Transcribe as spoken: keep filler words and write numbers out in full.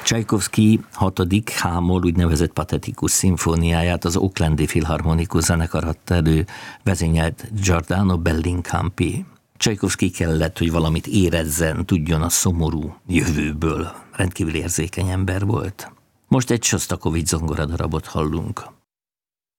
Csajkovszky hatodik H-moll úgynevezett patetikus szimfóniáját az Oaklandi Filharmonikus Zenekar adta elő, vezényelt Giordano Bellincampi. Csajkovszky kellett, hogy valamit érezzen, tudjon a szomorú jövőből. Rendkívül érzékeny ember volt. Most egy Sosztakovics zongoradarabot hallunk.